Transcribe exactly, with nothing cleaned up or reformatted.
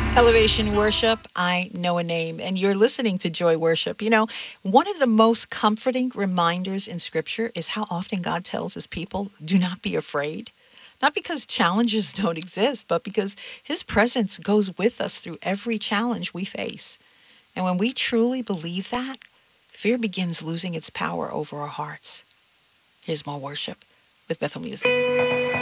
Elevation Worship, I Know a Name, and you're listening to Joy Worship. You know, one of the most comforting reminders in Scripture is how often God tells his people, do not be afraid. Not because challenges don't exist, but because his presence goes with us through every challenge we face. And when we truly believe that, fear begins losing its power over our hearts. Here's more worship with Bethel Music.